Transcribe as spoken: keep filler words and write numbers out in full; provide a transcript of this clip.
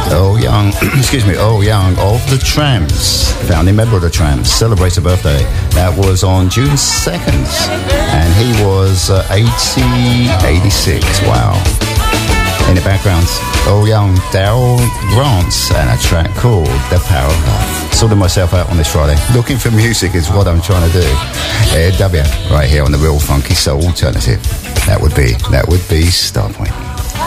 Earl Young, excuse me, Earl Young of the Tramps, founding member of the Tramps, celebrates a birthday. That was on June second, and he was uh, eighty, eighty-six, wow. In the background, Earl Young, Daryl Grants, and a track called The Power of Love. Sorting myself out on this Friday. Looking for music is what I'm trying to do. A W, right here on the Real Funky Soul Alternative. That would be, that would be Starpoint.